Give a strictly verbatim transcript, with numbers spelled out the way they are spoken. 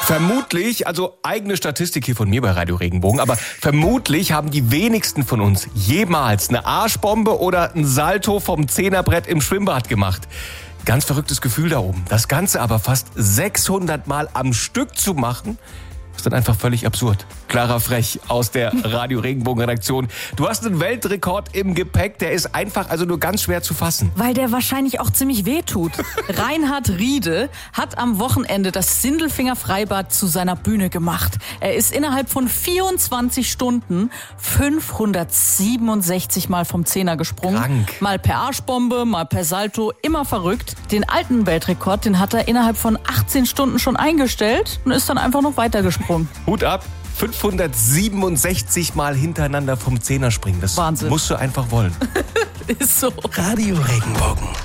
Vermutlich, also eigene Statistik hier von mir bei Radio Regenbogen, aber vermutlich haben die wenigsten von uns jemals eine Arschbombe oder ein Salto vom Zehnerbrett im Schwimmbad gemacht. Ganz verrücktes Gefühl da oben. Das Ganze aber fast sechshundert Mal am Stück zu machen, ist dann einfach völlig absurd. Clara Frech aus der Radio Regenbogen Redaktion. Du hast einen Weltrekord im Gepäck, der ist einfach also nur ganz schwer zu fassen. Weil der wahrscheinlich auch ziemlich wehtut. Reinhard Riede hat am Wochenende das Sindelfinger Freibad zu seiner Bühne gemacht. Er ist innerhalb von vierundzwanzig Stunden fünfhundertsiebenundsechzig Mal vom Zehner gesprungen. Krank. Mal per Arschbombe, mal per Salto, immer verrückt. Den alten Weltrekord, den hat er innerhalb von achtzehn Stunden schon eingestellt und ist dann einfach noch weitergesprungen. Hut ab. fünfhundertsiebenundsechzig Mal hintereinander vom Zehner springen. Das Wahnsinn. musst du einfach wollen. Ist so. Radio Regenbogen.